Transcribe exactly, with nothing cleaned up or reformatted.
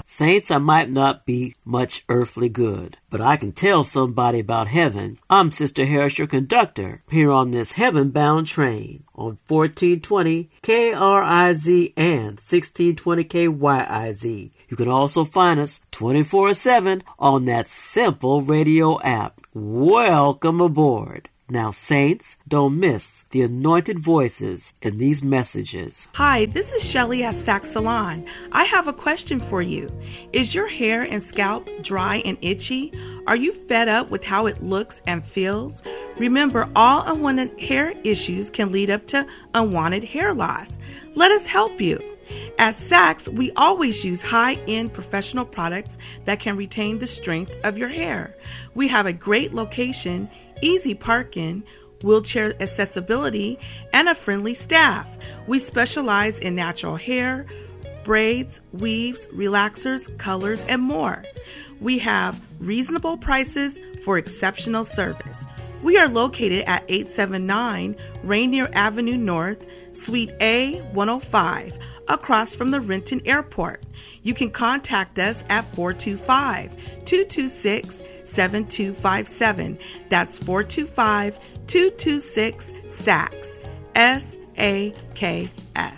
Saints, I might not be much earthly good, but I can tell somebody about heaven. I'm Sister Harris, your conductor, here on this heaven-bound train on fourteen twenty K R I Z and sixteen twenty K Y I Z. You can also find us twenty-four seven on that simple radio app. Welcome aboard. Now, saints, don't miss the anointed voices in these messages. Hi, this is Shelly at Sax Salon. I have a question for you. Is your hair and scalp dry and itchy? Are you fed up with how it looks and feels? Remember, all unwanted hair issues can lead up to unwanted hair loss. Let us help you. At Sax, we always use high-end professional products that can retain the strength of your hair. We have a great location, easy parking, wheelchair accessibility, and a friendly staff. We specialize in natural hair, braids, weaves, relaxers, colors, and more. We have reasonable prices for exceptional service. We are located at eight seventy-nine Rainier Avenue North, Suite A one oh five, across from the Renton Airport. You can contact us at four two five, two two six, seven two five seven. That's four two five, two two six, S A X, S A K S.